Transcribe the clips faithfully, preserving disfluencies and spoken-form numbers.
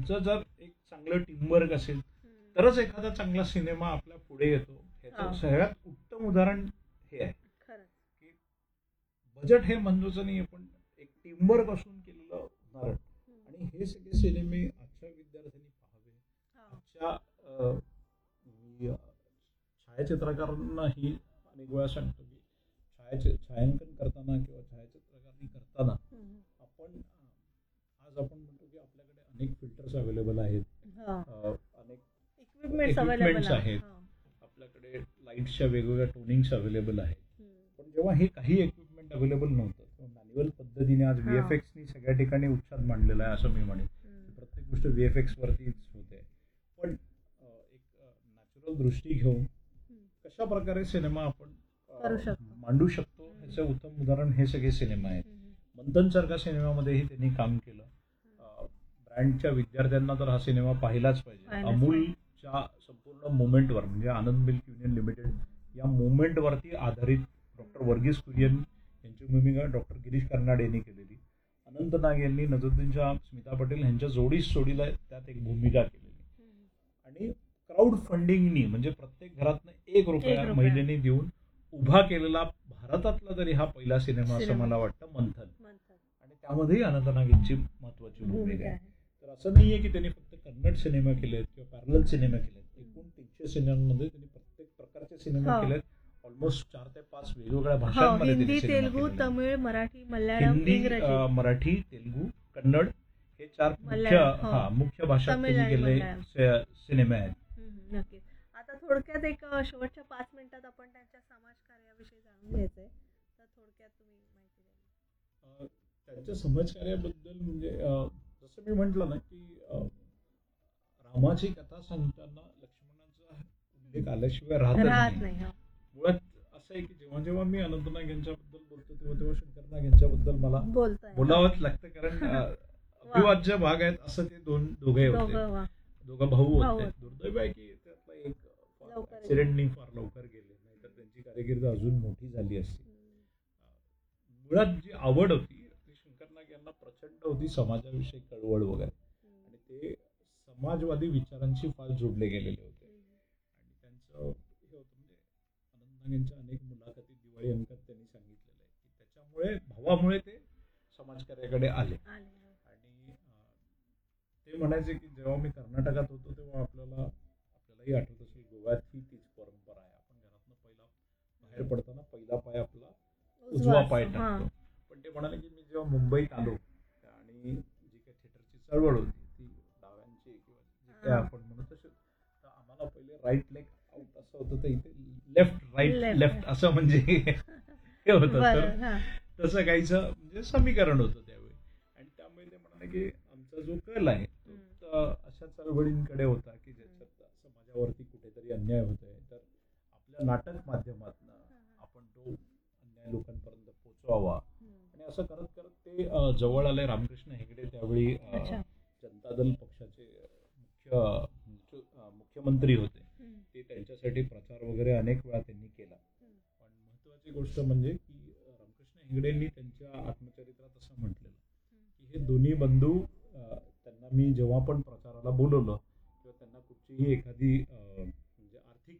तुमचं जर एक चांगलं टीमवर्क असेल तरच एखादा चांगला सिनेमा आपल्या पुढे येतो. ह्याचं सगळ्यात उत्तम उदाहरण हे आहे की बजेट हे महत्वाचं नाही, पण एक टीमवर्क असून केलेलं उदाहरण. आणि हे सगळे सिनेमे आजच्या विद्यार्थ्यांनी पाहावे. आजच्या छायाचित्रकारांना ही अनेक वेळा सांगतो की छायाचित्र छायांकन करताना किंवा छायाचित्रकारणी करताना आपण आज आपण म्हणतो की आपल्याकडे अनेक फिल्टर्स अवेलेबल आहेत, अनेक इक्विपमेंट्स आहेत, आपल्याकडे लाईट्सच्या वेगवेगळ्या टोनिंग्स अवेलेबल आहेत. पण जेव्हा हे काही इक्विपमेंट अवेलेबल नव्हतं, मॅन्युअल पद्धतीने आज व्हीएफएक्सनी सगळ्या ठिकाणी उच्चार मांडलेला आहे असं मी म्हणेन. प्रत्येक गोष्ट व्हीएफएक्स वरतीच होते. पण एक नॅचरल दृष्टी घेऊन कशा प्रकारे सिनेमा आपण मांडू शकतो ह्याचं उत्तम उदाहरण हे सगळे सिनेमा आहेत. मंथन सारख्या सिनेमामध्येही त्यांनी काम केलं. ब्रँडच्या विद्यार्थ्यांना तर हा सिनेमा पाहिलाच पाहिजे. अमूलच्या संपूर्ण मुवमेंटवर म्हणजे आनंद मिल्क युनियन लिमिटेड या मुवमेंटवरती आधारित डॉक्टर वर्गीस कुरियन यांची भूमिका डॉक्टर गिरीश कर्नाड यांनी केलेली. अनंत नाग यांनी नजरुद्दीन शाह, स्मिता पटेल यांच्या जोडीस जोडीला त्यात एक भूमिका केलेली. आणि क्राऊड फंडिंगनी म्हणजे प्रत्येक घरातनं एक रुपया महिलेने देऊन उभा केलेला भारतातला तरी हा पहिला सिनेमा असं मला वाटतं मंथन. आणि त्यामध्येही अनंत नाग यांची महत्वाची भूमिका आहे. तर असं नाहीये की त्यांनी फक्त कन्नड सिनेमा केलेत किंवा पॅरलल सिनेमा केलेत. एकूण तीनशे सिनेमांमध्ये त्यांनी प्रत्येक प्रकारचे सिनेमा केलेत. ऑलमोस्ट चार ते पाच वेगवेगळ्या भाषांमध्ये हिंदी, तेलुगू, तमिळ, मराठी, मल्याळम, हिंदी, मराठी, तेलुगू, कन्नड हे चार मुख्य हा मुख्य भाषा केलेले सिनेमे आहेत. नक्कीच. आता थोडक्यात एक शेवटच्या पाच मिनिटात आपण त्यांच्या समाजकार्याविषयी जाणून घ्यायचंय, तर थोडक्यात तुम्ही माहिती द्या. त्यांच्या समाजकार्याबद्दल म्हणजे जसं मी म्हटलं ना की रामाची कथा सांगताना लक्ष्मणाचा उल्लेख आल्याशिवाय राहत नाही. मुळात असं आहे की जेव्हा जेव्हा मी अनंत नाग यांच्याबद्दल बोलतो तेव्हा तेव्हा शंकर नाग यांच्याबद्दल मला बोलावंच लागतं. कारण अभिवाज्य भाग आहेत असं ते दोन दोघे होते, दोघं भाऊ होते. दुर्दैव आहे की त्यातला एक ऍक्सिडेंटनी फार लवकर गेले, नाहीतर त्यांची कारकिर्द अजून मोठी झाली असती. मुळात जी आवड होती ती शंकर नाग यांना प्रचंड होती, समाजाविषयी कळवळ वगैरे. आणि ते समाजवादी विचारांशी फार जोडले गेलेले होते. आणि त्यांचं हे होतं म्हणजे अनंत नाग यांच्या अनेक मुलाखती दिवाळी अंकात त्यांनी सांगितलेलं आहे की त्याच्यामुळे भावामुळे ते समाजकार्याकडे आले. आणि ते म्हणायचे की जेव्हा मी कर्नाटकात होतो तेव्हा आपल्याला आपल्यालाही आठवत असेल गोव्यातही तीच परंपरा आहे. आपण घरातनं पहिला बाहेर पडताना पहिला पाय आपला उजवा पाय टाकतो. पण ते म्हणाले की मी जेव्हा मुंबईत आलो आणि जी काही थिएटरची चळवळ होती ती डाव्यांची किंवा जे काय आपण म्हणत असेल तर आम्हाला पहिले राईट लेग आउट असं होतं, तर इथे लेफ्ट राईट लेफ्ट असं म्हणजे हे होतं. तर तसं काहीचं म्हणजे समीकरण होतं त्यावेळी. आणि त्यामुळे ते म्हणाले की आमचा जो कल आहे तो अशा चळवळींकडे होता की ज्याच्यात समाजावरती कुठेतरी अन्याय होतोय, तर आपल्या नाटक माध्यमातून आपण तो अन्याय लोकांपर्यंत पोहोचवावा. आणि असं करत करत ते जवळ आले. रामकृष्ण हेगडे त्यावेळी जनता दल पक्षाचे मुख्य मुख्यमंत्री होते. ते त्यांच्यासाठी प्रचार वगैरे अनेक वेळा त्यांनी केला. पण महत्वाची गोष्ट म्हणजे की रामकृष्ण हेगडेंनी त्यांच्या आत्मचरित्रात असं म्हटलेलं की हे दोन्ही बंधू त्यांना मी जेव्हा पण प्रचाराला बोलवलं किंवा त्यांना कुठचीही एखादी म्हणजे आर्थिक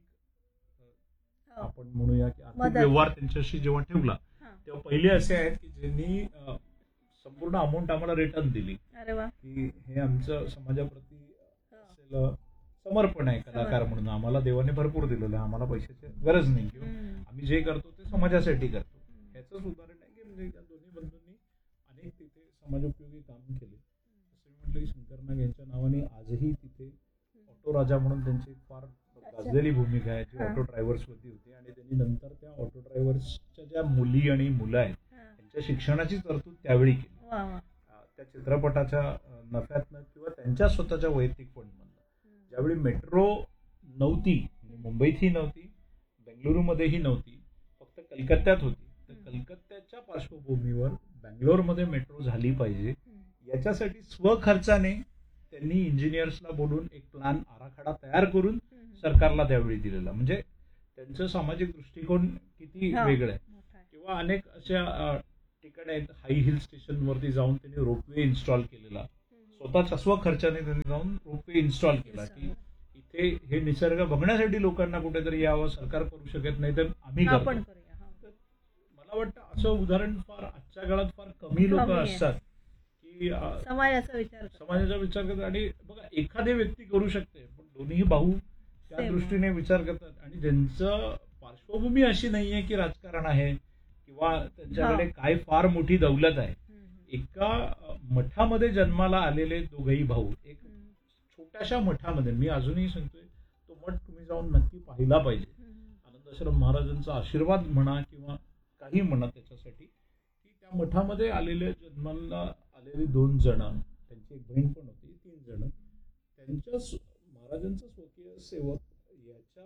आपण म्हणूया की आर्थिक व्यवहार त्यांच्याशी जेव्हा ठेवला तेव्हा पहिले असे आहेत की ज्यांनी संपूर्ण अमाऊंट आम्हाला रिटर्न दिली की हे आमचं समाजाप्रती असेल समर्पण आहे कलाकार म्हणून. आम्हाला देवाने भरपूर दिलेलं आहे, आम्हाला पैशाची गरज नाही किंवा आम्ही जे करतो ते समाजासाठी करतो. ह्याचंच उदाहरण आहे की म्हणजे या दोन्ही बंधूंनी अनेक तिथे समाजोपयोगी काम केले. असं मी म्हटलं की शंकर नाग यांच्या नावाने आजही तिथे ऑटो राजा म्हणून त्यांची फार गाजलेली भूमिका आहे जी ऑटो ड्रायव्हर्स वरती होती. आणि त्यांनी नंतर त्या ऑटो ड्रायव्हर्सच्या ज्या मुली आणि मुलं आहेत त्यांच्या शिक्षणाची तरतूद त्यावेळी केली. त्या चित्रपटाच्या नफ्यातनं किंवा त्यांच्या स्वतःच्या वैयक्तिक फंडमधनं. ज्यावेळी मेट्रो नव्हती, मुंबईतही नव्हती, बेंगलुरूमध्येही नव्हती, फक्त कलकत्त्यात होती, तर कलकत्त्याच्या पार्श्वभूमीवर बँगलोरमध्ये मेट्रो झाली पाहिजे याच्यासाठी स्वखर्चाने त्यांनी इंजिनियर्सला बोलून एक प्लॅन आराखडा तयार करून सरकारला त्यावेळी दिलेला. म्हणजे त्यांचं सामाजिक दृष्टिकोन किती वेगळं आहे. किंवा अनेक अशा ठिकाणी आहेत हाय हिल स्टेशनवरती जाऊन त्यांनी रोपवे इन्स्टॉल केलेला स्वतःच्या स्वखर्चाने त्यांनी जाऊन रोपवे इन्स्टॉल केला की इथे हे निसर्ग बघण्यासाठी लोकांना कुठेतरी यावं, सरकार करू शकत नाही तर आम्ही करतो. आपण करूया. हा. तर मला वाटतं असं उदाहरण फार आजच्या काळात फार कमी लोक कमी आहे. असतात की अं, समाजाचा विचार करतात. समाजाचा विचार करतात. आणि बघा एखादी व्यक्ती करू शकते पण दोन्ही भाऊ त्या Same. दृष्टीने विचार करतात आणि त्यांचं पार्श्वभूमी अशी नाहीये की राजकारण आहे किंवा त्यांच्याकडे काय फार मोठी दौलत आहे. हम्म. एका अं, मठामध्ये जन्माला आलेले दोघही भाऊ, एक हम्म. छोट्याशा मठामध्ये, मी अजूनही सांगतोय तो मठ तुम्ही जाऊन नक्की पाहिला पाहिजे. हम्म. आनंदाश्रम महाराजांचा आशीर्वाद म्हणा किंवा काही म्हणा त्याच्यासाठी की त्या मठामध्ये आलेले जन्माला आलेली दोन जण, त्यांची एक बहीण पण होती, तीन जण, त्यांच्या स्व- महाराजांचा स्वकीय सेवक याच्या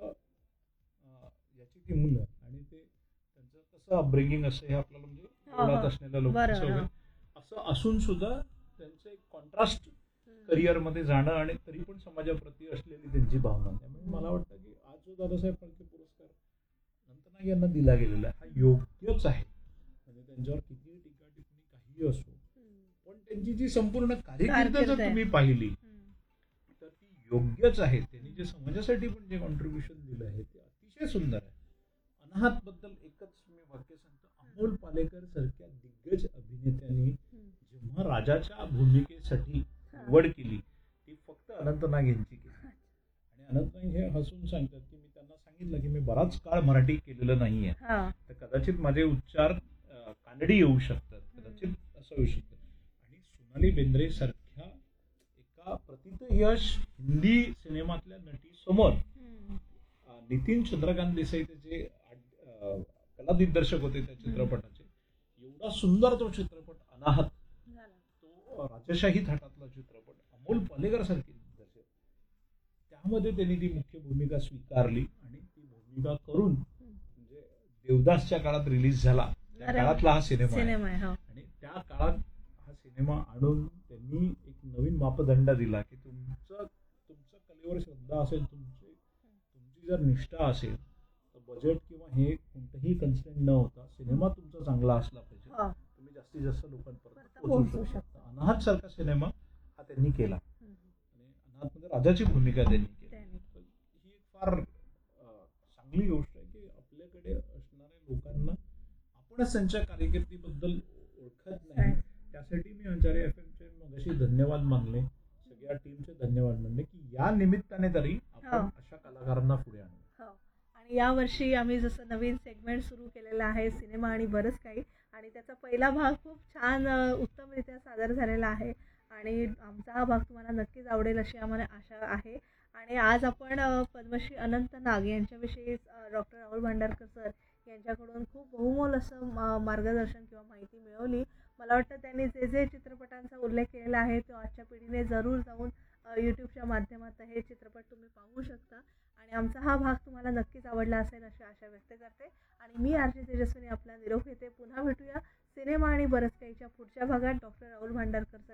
अं, याची ती मुलं आणि ते त्यांचं कसं अपब्रिंगिंग असं हे आपल्याला म्हणजे हो, हो. ओळख असलेल्या लोकांचं बरोबर, वगैरे हो. असं असून सुद्धा त्यांचं एक कॉन्ट्रास्ट करिअरमध्ये जाणं आणि तरी पण समाजाप्रती असलेली त्यांची भावना. त्यामुळे मला वाटतं की आज जो दादासाहेब फाळके पुरस्कार अनंतनाग यांना दिला गेलेला आहे हा योग्यच आहे. म्हणजे त्यांच्यावर किती टीका टिप्पणी काही असो हम्म. पण त्यांची जी संपूर्ण कारकीर्द कारकीर्द जर आहे. तुम्ही पाहिली हम्म. तर ती योग्यच आहे. त्यांनी जे समाजासाठी पण जे कॉन्ट्रीब्युशन दिलं आहे ते अतिशय सुंदर आहे. अनाहत बद्दल एकच मी वाक्य सांगतो, अमोल पालेकर सारख्या दिग्गज अभिनेत्यांनी हम्म. जेव्हा राजाच्या भूमिकेसाठी निवड केली ती फक्त अनंतनाग यांची केली. आणि अनंतनाग हे हसून सांगतात की मी त्यांना सांगितलं की मी बराच काळ मराठी केलेलं नाहीये हा. तर कदाचित माझे उच्चार अं, कानडी येऊ शकतात, कदाचित असं होऊ शकतं. आणि सोनाली बेंद्रे सारख्या एका प्रथित यश हिंदी सिनेमातल्या नटी समोर हम्म. अं, नितीन चंद्रकांत देसाई त्याचे अं, कला दिग्दर्शक होते त्या चित्रपटाचे. एवढा सुंदर तो चित्रपट अनाहत, झालं. तो राजशाही थाटातला चित्रपट, अमोल पालेकर सारखे दिग्दर्शक, त्यामध्ये त्यांनी ती मुख्य भूमिका स्वीकारली आणि ती भूमिका करून म्हणजे देवदासच्या काळात रिलीज झाला त्या अरे काळातला हा सिनेमा आहे. सिनेमा आहे. हो. आणि त्या काळात हा सिनेमा आणून त्यांनी एक नवीन मापदंड दिला की तुमचं तुमचं कलेवर श्रद्धा असेल, तुमची तुमची जर निष्ठा असेल तर बजेट किंवा हे कोणतंही कन्स्टेंट न होता सिनेमा तुमचा चांगला असला पाहिजे, हो. तुम्ही जास्तीत जास्त लोकांपर्यंत पर्यंत पोहोचू पोहोचू शकता. अनाहत सारखा सिनेमा हा त्यांनी केला हम्म. आणि अनाहतमध्ये राजाची भूमिका त्यांनी केली. त्यांनी. तर ही एक फार अं, चांगली गोष्ट आहे की आपल्याकडे असणाऱ्या लोकांना आपणच त्यांच्या कारकिर्दीबद्दल ओळखत नाही. त्यासाठी मी अंजारे एफ एमचे मगाशी धन्यवाद मानले, सगळ्या टीमचे धन्यवाद मानले की या निमित्ताने तरी आपण हो. अशा कलाकारांना पुढे आणू. हो. आणि यावर्षी आम्ही जसं नवीन सेगमेंट सुरू केलेला आहे सिनेमा आणि बरंच काही, आणि त्याचा पहिला भाग खूप छान अ, उत्तमरित्या सादर झालेला आहे आणि आमचा हा भाग तुम्हाला नक्कीच आवडेल अशी आम्हाला आशा आहे. आणि आज आपण अ, पद्मश्री अनंत नाग यांच्याविषयी डॉक्टर राहुल भांडारकर सर यांच्याकडून खूप बहुमोल असं मा- मार्गदर्शन किंवा माहिती मिळवली. मला वाटतं त्यांनी जे जे चित्रपटांचा उल्लेख केलेला आहे तो आजच्या पिढीने जरूर जाऊन यूट्यूबच्या माध्यमात हे चित्रपट तुम्ही पाहू शकता. आणि आमचा हा भाग तुम्हाला नक्कीच आवडला असेल अशी आशा व्यक्त करते. आणि मी आरती तेजस्विनी आपला निरोप घेते. पुन्हा भेटूया सिनेमा आणि बरंच काहीच्या पुढच्या भागात डॉक्टर राहुल भांडारकर